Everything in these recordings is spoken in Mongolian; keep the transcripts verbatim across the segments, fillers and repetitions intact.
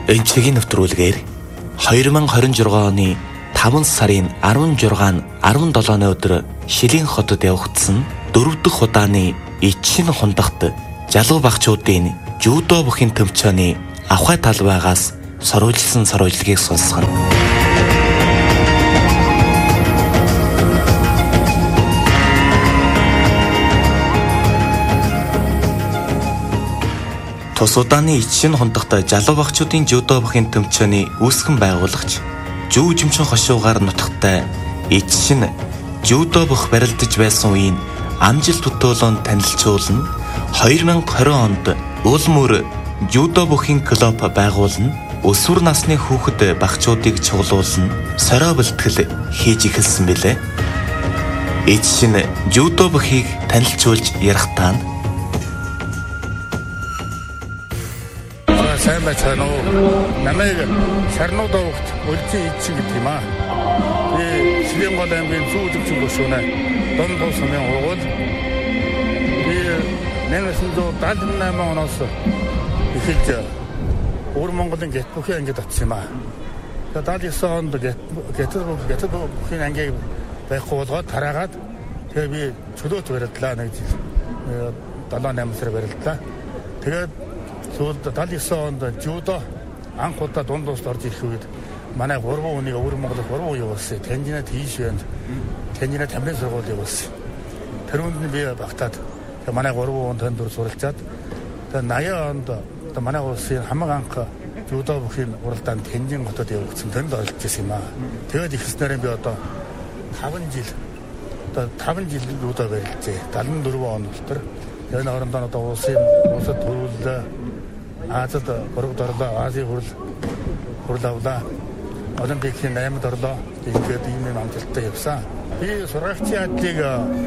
Энчигийн нэвтрүүлгээр хоёр мың двадцать шесть оны таван сарын арван шугаас арван седьмийн өдөр Шилийн хотод явагдсан дөрөв дэх удааны Ичшин хундагт залуу багчуудын жюдо бүхий төвчөөний авхай талбайгаас соруулсан соруулгийг сонсгоно. Тус удааны Ичшин хундагт залуу багчуудын жюдо бүхий төвчөөний үүсгэн байгуулагч Жүү жимчин хошуугаар нутагтай Ичшин жюдо бүх барилдаж байсан үеийн амжилт төтөөлөнд танилцуулна. хоёр мың двадцать онд Улмөр жюдо бүхий клуб байгуулна. Өсвөр насны хүүхэд багчуудыг цуглуулна. Сорио бэлтгэл хийж эхэлсэн билээ. Ичшин жюдо бүхийг танилцуулж ярихтаа сайн байна уу? Намайг Сарнуудаа хот Өлзий Ичшин гэдэг юм аа. Би Шилийн гол аймгийн Зүү жимчин хөшөөнэ. Дон тус хамгийн ургуул. Би нэг нэсэн доо даалгын найман оноос эхэлж Өвөр Монголын гэт бүхий ангид очсон юм аа. Тэгээд даалгын онд гэт гэт гэт бүхий анги байхгүй болгоод тараагаад тэгээд би чөлөөт барилдлаа нэг жил. долоо найман сар барилдлаа. Тэгээд сүүлд даалгын онд жюдо анх удаа дунд уст орж ирэх үед манай гурван хүнийг Өвөр Монголд гурван уу явуулсан. Таньжина тийш байна. Таньжина тамирын сургууль явуулсан. Тэр үнд нь би багтаад манай гурван хүн танд дүр суралцаад тэгээд наяа онд манай улсын хамаг анх жюдо бүхий уралдаанд Таньжин хотод явагдсан. Тэнд оролцож байсан юм аа. Тэгээд ихснээрээ би одоо таван жил одоо таван жил жюдо барилжээ. даалгын дөрвөн он дотор энэ орондоо одоо улсын улсад төрүүлээ. Азад бүрд орлоо, Азийн хурл хурл авлаа. Олимпикийн наймд орлоо. Тэгээд ийм юм амжилттай явсан. Би сургагчийн ажлыг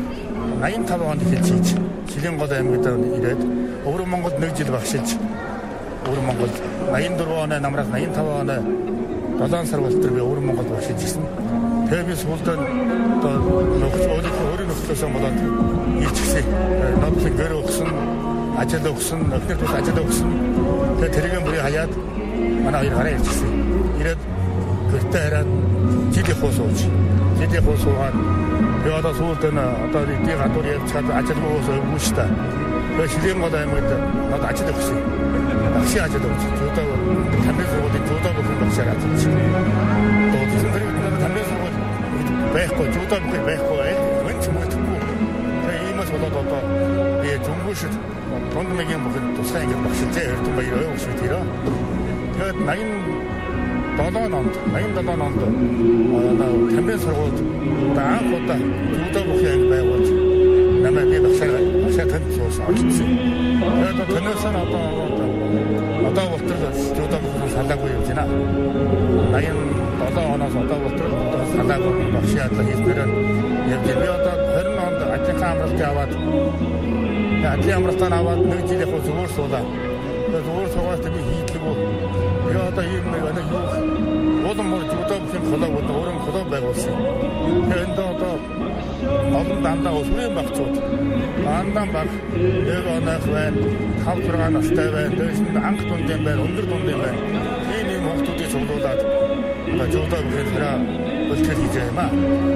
найман таван онд хийж Шилийн гол аймагт ирээд Өвөр Монголд нэг жил багшилж Өвөр Монголд найман дөрвөн оны намраас найман таван оны долоон сар болтор би Өвөр Монголд багшилж ирсэн. Тэгээд би сүүлд одоо нөхөж өөрийн нөхцөлөөс болоод ирчихсэн. Нодлын гэр өгсөн, ажил өгсөн, өхнөр тус ажил өгсөн. Тэгээд тэргийн бүрий хаяад манай хоёр гараа ирчихсэн. Ирээд гэртээ хараад жилийн хуу сууж. Жилийн хуу суугаад би одоо сүүлд нь одоо ди гадуур явцгаад ажил муугаас өвгөн шүү дээ. Тэгээд Шилийн гол аймагт надад ажил өгсөн. Багшийн ажил өгсөн. Жюдо тамирын сургуулийн жюдо бүхэн багшаар ажиллаж. Одоо тэр нь тамирын сургууль байхгүй жюдо бүхэн байхгүй энэ ч мэдхгүй. Тэгээд иймээс болоод одоо би Жумгүйшд Тондмгийн бүхэн тусгай ингэ багшилжээ. Эрдэнэ баяр ой өгсөн тэрөө. Тэгээд найман долоон онд найман долоон онд одоо тамирын сургуульд анх удаа жюдо бүхэн анги байгуулж намайг би багшаар багшаар танилцуулсан орчихсон. Тэгээд тэнэс нь одоо одоо болтол жюдо бүхэн салаагүй юм байна. найман долоон оноос одоо болтол салаагүй багшийн ажил хийснээр явж би одоо двадцать онд ажлын амралт яваад ажлын амралтаа аваад нэг жил яг зүгээр суулаа. Тэгээд зүгээр суугаад би хийдлэггүй. Би одоо ийм нэг нэг юу Улмөр жюдо бүхэн клуб өөрөм клуб байгуулсан. Тэгээд одоо олон дандаа өсвөрийн багцууд дандаа баг нэг онох байна, тав зургаан настай байна, дээшнд анх дунд юм байна, өндөр дунд юм байна. Тийм юм хүмүүсийг цуглуулад одоо жюдо бүхэн бэлтгэл хийж байгаа юм аа.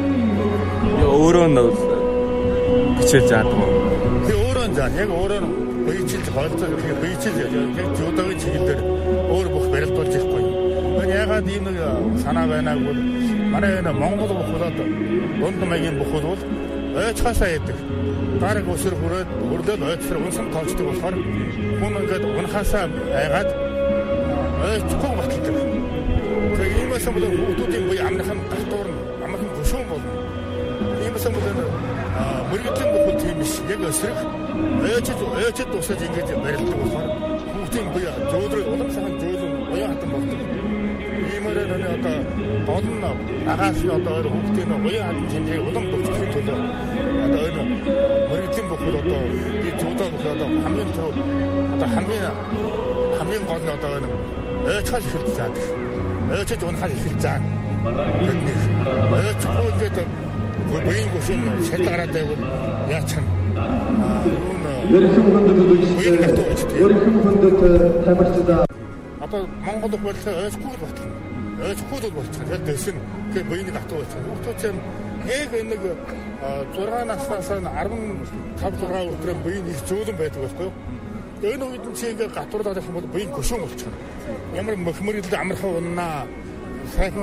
Өөрөө нь бичиж заадаг уу? Би өөрөө заа яг өөрөө бийчилж холцоо бийчилж яг жюдогийн чиглэлээр өөр бүх барилдуулж ирэхгүй. Энэ ягаад ийм нэг санаа байнааг бол манай энэ Монгол бүхэлд дунд маягийн бүхэл бол ойчхасаа яадаг. Дараг өсөр хүрээд өрлөд ойцсор унсан тоолчдаг болохоор хүн ингээд унахасаа айгаад ойчгүй баталдаг. Тэгээд иймээс бол хүмүүсийн бие амнахын татвар нь амнахын хөшөөн болно. Иймээс бол мөрөгдлийн бүхэл тийм биш. Яг өсрөх ойчд ойчд тусаж ингэж барилдаг болохоор хүмүүсийн бие зөөдрөг улам сайхан зөөлөн уян хатан болдог. Иймээрээ нэ одоо долн агаас нь одоо хүмүүсийн уян хатан хэмжээ улам төвчсөн төлөө одоо энэ мөрөгдлийн бүхэл одоо би жюдо бүхэл одоо хамгийн түрүү одоо хамгийн хамгийн гол нь одоо энэ ойчхал ихэлж заадаг. Ойчд унахад ихэлж заа. Ойчгүй ингээд буян гүшин шалт гараад байвал яачих нь Ерөнхий хүндэт тамирчдаа одоо Монгол болтой ойлгохгүй болчихно. Ойлгохгүй л болчихно. Яг дэсэн гэ биенийг атуу болчихно. Хүүхдүүд юм яг нэг зургаан наснаас нь арван тавь зургаан өдрөө биеийн их зөөлөн байдаг байхгүй юу? Энэ үед нь чи ингээ гатурлаад явах юм бол биеийн гүшүүн болчихно. Ямар мөхмөрөл амархан уннаа. Сайхан